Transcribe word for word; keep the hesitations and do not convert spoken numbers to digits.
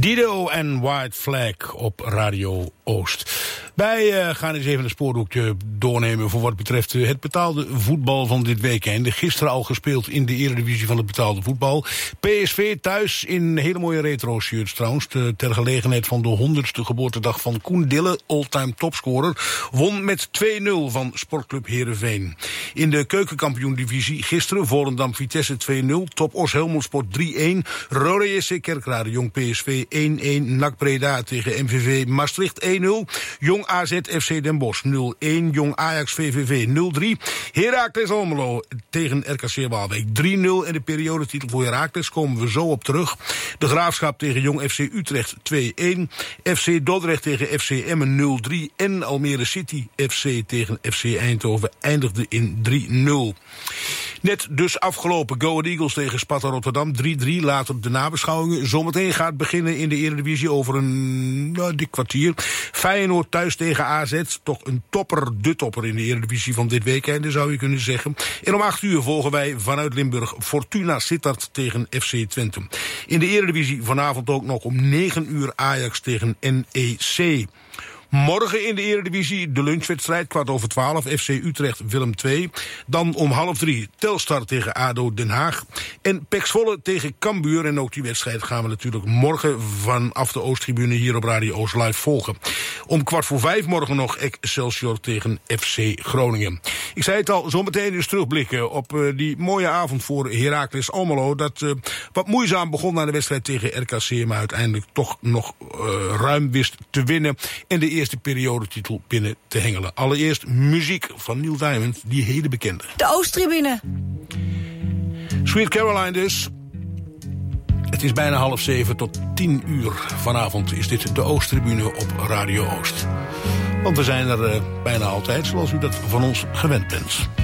Dido en White Flag op Radio Oost. Wij uh, gaan eens even een spoordoekje doornemen voor wat betreft uh, het betaalde voetbal van dit weekend. Gisteren al gespeeld in de eredivisie van het betaalde voetbal. P S V thuis in hele mooie retro-shirts trouwens. Te, ter gelegenheid van de honderdste geboortedag van Koen Dille, all-time topscorer, won met twee nul van Sportclub Heerenveen. In de keukenkampioen-divisie gisteren Volendam Vitesse twee nul, Top Os Helmond Sport drie-een, Rode J C Kerkrade Jong P S V één-een, N A C Breda tegen M V V Maastricht één nul, Jong A Z F C Den Bosch nul-een, Jong Ajax V V V nul-drie, Heracles Almelo tegen R K C Waalwijk drie nul en de periodetitel voor Heracles komen we zo op terug. De Graafschap tegen Jong F C Utrecht twee-een, F C Dordrecht tegen F C Emmen nul-drie en Almere City F C tegen F C Eindhoven eindigde in drie nul. Net dus afgelopen Go Ahead Eagles tegen Sparta Rotterdam drie-drie. Later de nabeschouwingen. Zometeen gaat beginnen in de Eredivisie over een nou, dik kwartier. Feyenoord thuis tegen A Z. Toch een topper, de topper in de Eredivisie van dit weekend, zou je kunnen zeggen. En om acht uur volgen wij vanuit Limburg Fortuna Sittard tegen F C Twente. In de Eredivisie vanavond ook nog om negen uur Ajax tegen N E C. Morgen in de Eredivisie de lunchwedstrijd, kwart over twaalf, F C Utrecht Willem twee. Dan om half drie Telstar tegen A D O Den Haag. En P E C Zwolle tegen Cambuur. En ook die wedstrijd gaan we natuurlijk morgen vanaf de Oosttribune hier op Radio Oost live volgen. Om kwart voor vijf morgen nog Excelsior tegen F C Groningen. Ik zei het al, zometeen eens terugblikken op uh, die mooie avond voor Heracles Almelo. Dat uh, wat moeizaam begon na de wedstrijd tegen R K C, maar uiteindelijk toch nog uh, ruim wist te winnen. En de eerste periodetitel binnen te hengelen. Allereerst muziek van Neil Diamond, die hele bekende. De Oosttribune. Sweet Caroline dus. Het is bijna half zeven tot tien uur. Vanavond is dit de Oosttribune op Radio Oost. Want we zijn er uh, bijna altijd, zoals u dat van ons gewend bent.